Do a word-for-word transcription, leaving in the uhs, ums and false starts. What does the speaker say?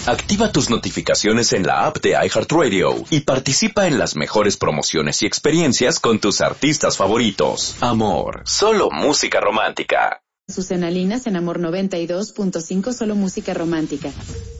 Activa tus notificaciones en la app de iHeartRadio y participa en las mejores promociones y experiencias con tus artistas favoritos. Amor, solo música romántica. Susana Linas en Amor noventa y dos punto cinco, solo música romántica.